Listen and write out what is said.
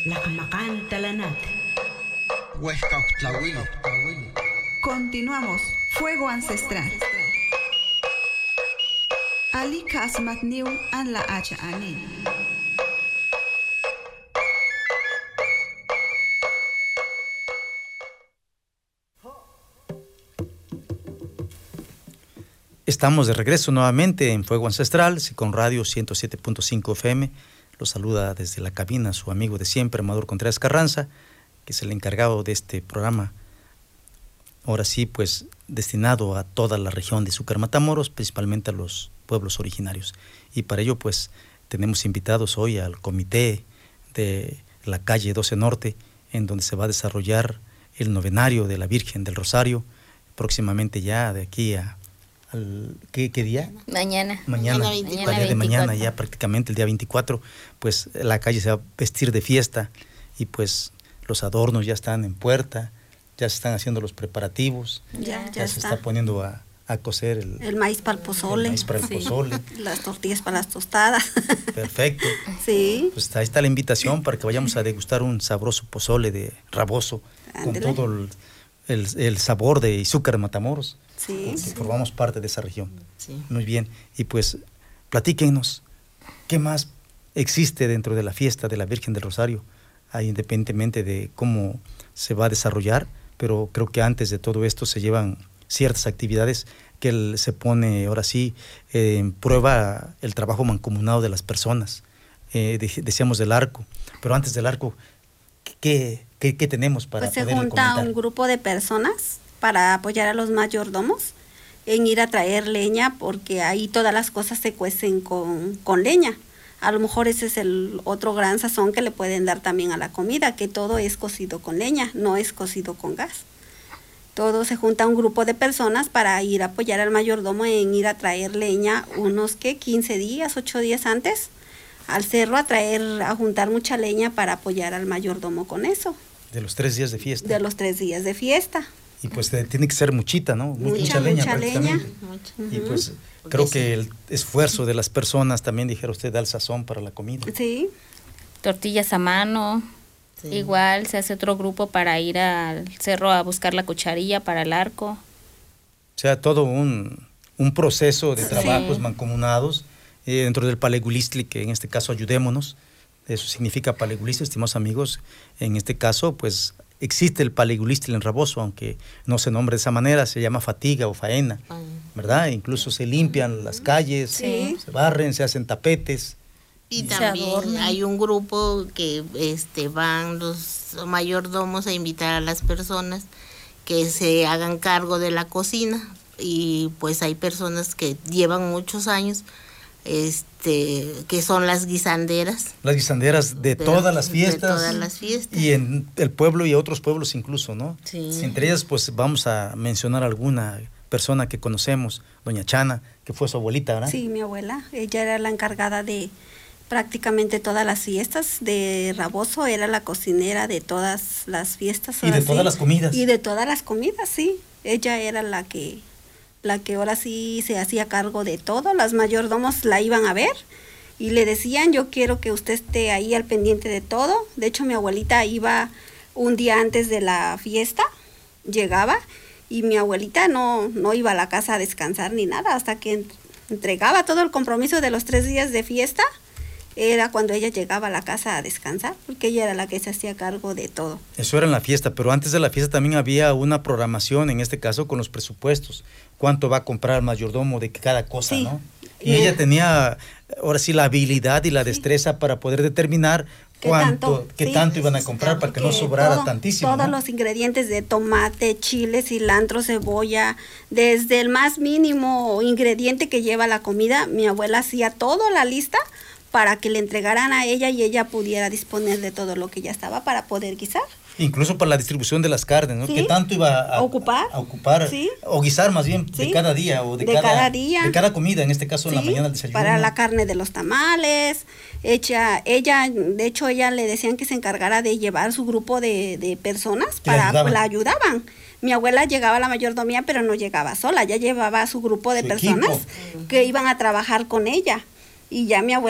Lacmacán Talanat. Continuamos. Fuego ancestral. Ali Kasmat Niu an la Hacha Anin. Estamos de regreso nuevamente en Fuego Ancestral, con Radio 107.5 FM. Los saluda desde la cabina su amigo de siempre, Amador Contreras Carranza, que es el encargado de este programa. Ahora sí, pues, destinado a toda la región de Xúcar Matamoros, principalmente a los pueblos originarios. Y para ello, pues, tenemos invitados hoy al comité de la calle 12 Norte, en donde se va a desarrollar el novenario de la Virgen del Rosario, próximamente ya de aquí a... ¿Qué día? Mañana. Mañana de mañana, ya prácticamente el día 24, pues la calle se va a vestir de fiesta y pues los adornos ya están en puerta, ya se están haciendo los preparativos, ya se está poniendo a cocer el maíz para el pozole, pozole. Las tortillas para las tostadas. Perfecto. Sí. Pues ahí está la invitación para que vayamos a degustar un sabroso pozole de raboso. Ándale. Con todo el sabor de Xúcar Matamoros. Sí. Que formamos parte de esa región. Sí. Muy bien. Y pues, platíquenos, ¿qué más existe dentro de la fiesta de la Virgen del Rosario? Ahí, independientemente de cómo se va a desarrollar, pero creo que antes de todo esto se llevan ciertas actividades que se pone, ahora sí, en prueba el trabajo mancomunado de las personas. Decíamos del arco, pero antes del arco, ¿qué tenemos para pues poder comentar? Se junta un grupo de personas para apoyar a los mayordomos en ir a traer leña, porque ahí todas las cosas se cuecen con leña. A lo mejor ese es el otro gran sazón que le pueden dar también a la comida, que todo es cocido con leña, no es cocido con gas. Todo se junta un grupo de personas para ir a apoyar al mayordomo en ir a traer leña unos 15 días, 8 días antes al cerro a juntar mucha leña para apoyar al mayordomo con eso. De los 3 días de fiesta. De los 3 días de fiesta. Y pues tiene que ser muchita, ¿no? Mucha leña prácticamente. Y pues creo que el esfuerzo de las personas también, dijera usted, da el sazón para la comida. Sí. Tortillas a mano. Sí. Igual se hace otro grupo para ir al cerro a buscar la cucharilla para el arco. O sea, todo un proceso de trabajos mancomunados dentro del Palegulistli, que en este caso ayudémonos. Eso significa Palegulistli, estimados amigos. En este caso, pues, existe el Palegulistli en Raboso, aunque no se nombre de esa manera, se llama fatiga o faena, ¿verdad? Incluso se limpian las calles, se barren, se hacen tapetes. Y también hay un grupo que van los mayordomos a invitar a las personas que se hagan cargo de la cocina, y pues hay personas que llevan muchos años, que son las guisanderas. Las guisanderas de todas las fiestas. De todas las fiestas. Y en el pueblo y otros pueblos incluso, ¿no? Sí. Entre ellas, pues vamos a mencionar alguna persona que conocemos, doña Chana, que fue su abuelita, ¿verdad? Sí, mi abuela. Ella era la encargada de prácticamente todas las fiestas de Raboso, era la cocinera de todas las fiestas. Y de todas las comidas. Y de todas las comidas, sí. Ella era la que ahora sí se hacía cargo de todo. Las mayordomos la iban a ver y le decían: yo quiero que usted esté ahí al pendiente de todo. De hecho, mi abuelita iba un día antes de la fiesta, llegaba, y mi abuelita no iba a la casa a descansar ni nada hasta que entregaba todo el compromiso de los 3 días de fiesta. Era cuando ella llegaba a la casa a descansar, porque ella era la que se hacía cargo de todo. Eso era en la fiesta, pero antes de la fiesta también había una programación, en este caso con los presupuestos. ¿Cuánto va a comprar el mayordomo de cada cosa, sí, ¿no? Y ella tenía, ahora sí, la habilidad y la destreza para poder determinar qué tanto iban a comprar, para que no sobrara tantísimo. Todos, ¿no? Los ingredientes de tomate, chile, cilantro, cebolla, desde el más mínimo ingrediente que lleva la comida, mi abuela hacía toda la lista para que le entregaran a ella y ella pudiera disponer de todo lo que ya estaba para poder guisar. Incluso para la distribución de las carnes, ¿no? Sí. ¿Qué tanto iba a ocupar? Sí. O guisar más bien, sí, de cada día o de cada día. De cada comida, en este caso, sí, en la mañana del desayuno. Para la carne de los tamales. Ella, de hecho, ella le decían que se encargara de llevar su grupo de personas para la ayudaban. Mi abuela llegaba a la mayordomía, pero no llegaba sola, ya llevaba a su grupo de personas que iban a trabajar con ella. Y ya mi abuela